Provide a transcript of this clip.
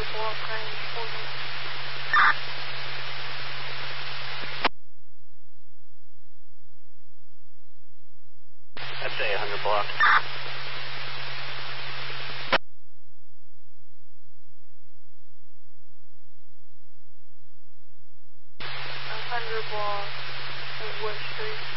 block range for me. I'd say 100 block. 100 block of West Street.